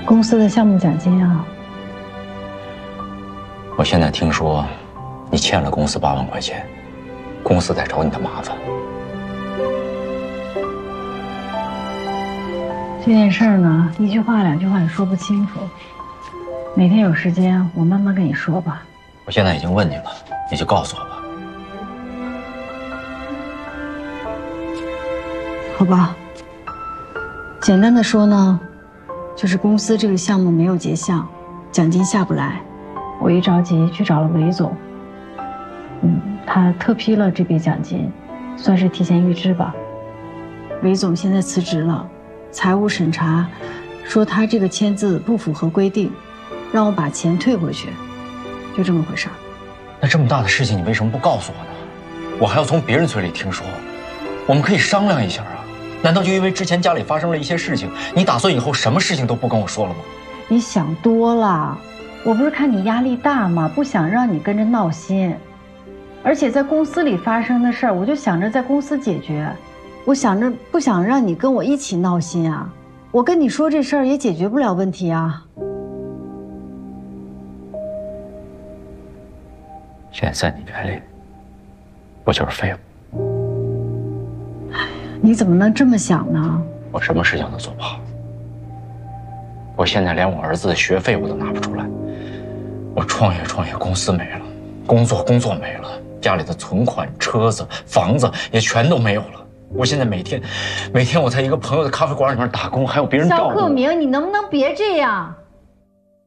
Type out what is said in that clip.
公司的项目奖金啊。 我现在听说，你欠了公司8万块钱，公司在找你的麻烦。 这件事儿呢，一句话两句话也说不清楚。哪天有时间，我慢慢跟你说吧。 我现在已经问你了，你就告诉我吧。 好吧。简单的说呢，就是公司这个项目没有结项，奖金下不来。我一着急去找了韦总，他特批了这笔奖金，算是提前预支吧。韦总现在辞职了，财务审查说他这个签字不符合规定，让我把钱退回去，就这么回事儿。 那这么大的事情，你为什么不告诉我呢？我还要从别人嘴里听说。我们可以商量一下啊。难道就因为之前家里发生了一些事情，你打算以后什么事情都不跟我说了吗？ 你想多了，我不是看你压力大吗？不想让你跟着闹心。而且在公司里发生的事儿，我就想着在公司解决。我想着不想让你跟我一起闹心啊。我跟你说这事儿也解决不了问题啊。 现在在你眼里，我就是废物。 你怎么能这么想呢？ 我什么事情都做不好。我现在连我儿子的学费我都拿不出来。我创业，公司没了；工作没了；家里的存款、车子、房子也全都没有了。我现在每天我在一个朋友的咖啡馆里面打工，还有别人照顾我。 肖克明，你能不能别这样？